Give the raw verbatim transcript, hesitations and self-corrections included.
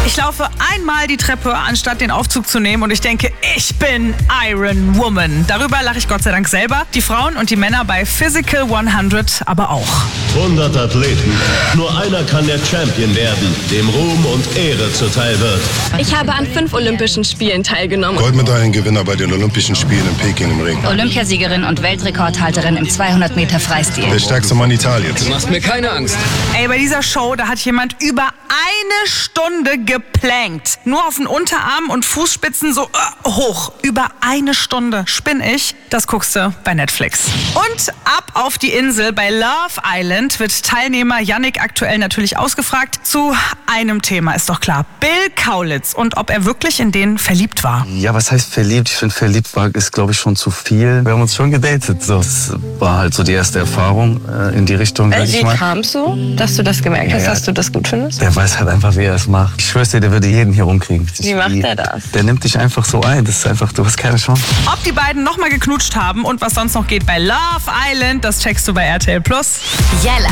Ich laufe einmal die Treppe, anstatt den Aufzug zu nehmen und ich denke, ich bin Iron Woman. Darüber lache ich Gott sei Dank selber. Die Frauen und die Männer bei Physical hundert aber auch. hundert Athleten. Nur einer kann der Champion werden, dem Ruhm und Ehre zuteil wird. Ich habe an fünf Olympischen Spielen teilgenommen. Goldmedaillengewinner bei den Olympischen Spielen in Peking im Ring. Olympiasiegerin und Weltrekordhalterin im zweihundert Meter Freistil. Der stärkste Mann Italiens. Du machst mir keine Angst. Ey, bei dieser Show, da hat jemand über eine Stunde geplankt. Nur auf den Unterarm und Fußspitzen so äh, hoch. Über eine Stunde. Spinn ich? Das guckst du bei Netflix. Und ab auf die Insel. Bei Love Island wird Teilnehmer Yannick aktuell natürlich ausgefragt. Zu einem Thema ist doch klar. Bill Kaulitz und ob er wirklich in den verliebt war. Ja, was heißt verliebt? Ich finde, verliebt war, ist, glaube ich, schon zu viel. Wir haben uns schon gedatet. So. Das war halt so die erste Erfahrung äh, in die Richtung, sag ich Wie mal. kam es so, dass du das gemerkt hast, Ja, ja. dass du das gut findest? Der weiß halt einfach, wie er es macht. Ich schwör's dir, der würde jeden hier rumkriegen. Wie macht er das? Der nimmt dich einfach so ein. Das ist einfach, du hast keine Chance. Ob die beiden nochmal geknutscht haben und was sonst noch geht bei Love Island, das checkst du bei R T L Plus. Jella.